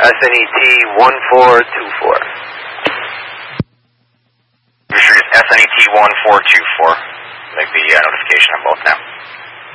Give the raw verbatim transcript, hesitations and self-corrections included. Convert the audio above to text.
S N E T one four two four. Registry is S N E T one four two four. Make the uh, notification on both now.